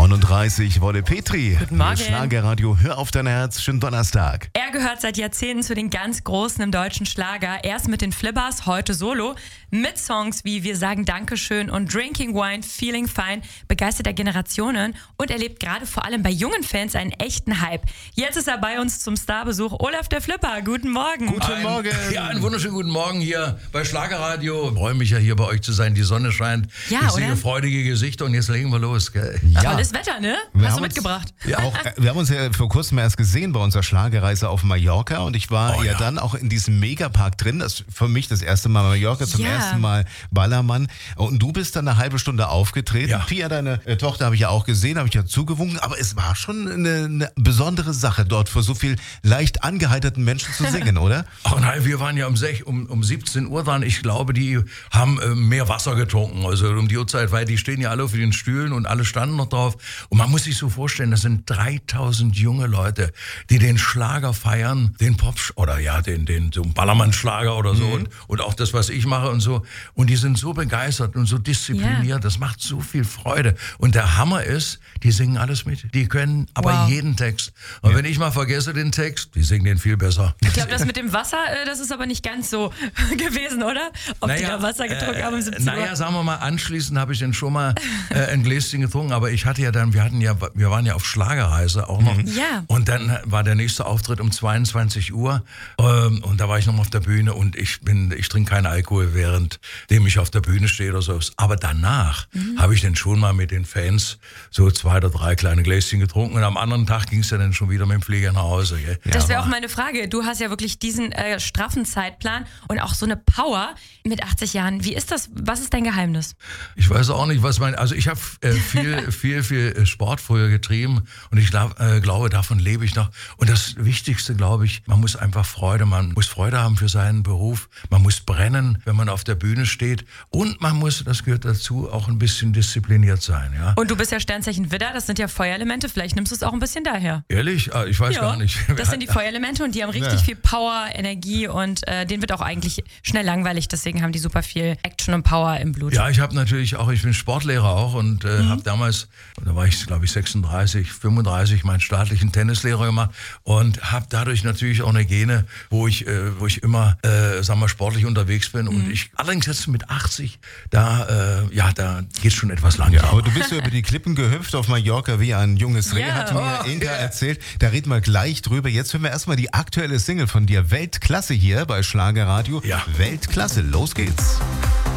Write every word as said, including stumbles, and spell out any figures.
neununddreißig, Wolle Petri. Guten Morgen. Schlagerradio, hör auf dein Herz, schönen Donnerstag. Er gehört seit Jahrzehnten zu den ganz Großen im deutschen Schlager. Erst mit den Flippers, heute solo. Mit Songs wie Wir sagen Dankeschön und Drinking Wine, Feeling Fine begeistert er Generationen und erlebt gerade vor allem bei jungen Fans einen echten Hype. Jetzt ist er bei uns zum Starbesuch. Olaf der Flipper, guten Morgen. Guten Ein, Morgen. Ja, einen wunderschönen guten Morgen hier bei Schlagerradio. Ich freue mich ja hier bei euch zu sein. Die Sonne scheint. Ja, ich oder? sehe freudige Gesichter und jetzt legen wir los. Gell? Ja. Tolles Wetter, ne? Wir Hast haben du uns- mitgebracht? Ja. Auch, äh, wir haben uns ja vor kurzem erst gesehen bei unserer Schlagerreise auf Mallorca und ich war Oh, ja ja. dann auch in diesem Megapark drin. Das ist für mich das erste Mal Mallorca, zum Ja. ersten Mal Ballermann. Und du bist dann eine halbe Stunde aufgetreten. Ja. Pia, deine äh, Tochter, habe ich ja auch gesehen, habe ich ja zugewunken. Aber es war schon eine, eine besondere Sache, dort vor so viel leicht angeheiterten Menschen zu singen, oder? Ach nein, wir waren ja um, sech, um, um siebzehn Uhr dran. Ich glaube, die haben äh, mehr Wasser getrunken. Also um die Uhrzeit, weil die stehen ja alle auf den Stühlen und alle standen noch drauf. Und man muss sich so vorstellen, das sind dreitausend junge Leute, die den Schlager feiern, den Pop oder ja, den, den so Ballermann-Schlager oder so und, und auch das, was ich mache und so. Und die sind so begeistert und so diszipliniert. Ja. Das macht so viel Freude. Und der Hammer ist, die singen alles mit. Die können aber Wow. jeden Text. Und wenn ich mal vergesse den Text, die singen den viel besser. Ich glaube, das mit dem Wasser, äh, das ist aber nicht ganz so gewesen, oder? Ob die da Wasser getrunken haben um siebzehn Uhr? Naja, sagen wir mal, anschließend habe ich dann schon mal äh, ein Gläschen getrunken, aber ich hatte ja dann, wir hatten ja, wir waren ja auf Schlagerreise auch noch. Ja. Und dann war der nächste Auftritt um zweiundzwanzig Uhr ähm, und da war ich noch mal auf der Bühne und ich bin, ich trinke keinen Alkohol, während dem ich auf der Bühne stehe oder so. Aber danach habe ich dann schon mal mit den Fans so zwei oder drei kleine Gläschen getrunken und am anderen Tag ging es ja dann schon wieder mit dem Flieger nach Hause. Gell? Das wäre Aber- auch meine Frage. Du hast ja wirklich diesen äh, straffen Zeitplan und auch so eine Power mit achtzig Jahren. Wie ist das? Was ist dein Geheimnis? Ich weiß auch nicht, was mein. Also ich habe äh, viel, viel, viel Sport früher getrieben und ich glaub, äh, glaube, davon lebe ich noch. Und das Wichtigste, glaube ich, man muss einfach Freude, man muss Freude haben für seinen Beruf, man muss brennen, wenn man auf der Bühne steht und man muss, das gehört dazu, auch ein bisschen diszipliniert sein. Ja. Und du bist ja Sternzeichen Widder, das sind ja Feuerelemente. Vielleicht nimmst du es auch ein bisschen daher. Ehrlich? Ah, Ich weiß gar nicht. Das sind die Feuerelemente und die haben richtig Ja. viel Power, Energie und äh, denen wird auch eigentlich schnell langweilig. Deswegen haben die super viel Action und Power im Blut. Ja, ich habe natürlich auch, ich bin Sportlehrer auch und äh, habe damals, da war ich glaube ich sechsunddreißig, fünfunddreißig, meinen staatlichen Tennislehrer gemacht und habe dadurch natürlich auch eine Gene, wo ich, äh, wo ich immer, äh, sagen wir, sportlich unterwegs bin und ich, allerdings jetzt mit achtzig, da, äh, ja, da geht schon etwas Ja, langsamer. aber du bist ja über die Klippen gehüpft auf Mallorca wie ein junges Reh, Ja. hat mir Oh, Inka ja. erzählt. Da reden wir gleich drüber. Jetzt hören wir erstmal die aktuelle Single von dir. Weltklasse hier bei Schlagerradio. Ja. Weltklasse, los geht's.